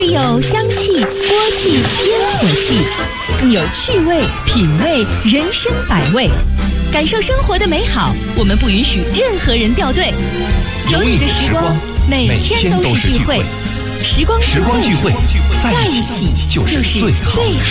有香气、锅气、烟火气，更有趣味、品味、人生百味。感受生活的美好，我们不允许任何人掉队。有你的时光，每天都是聚会。时光聚会，在一起就是最好。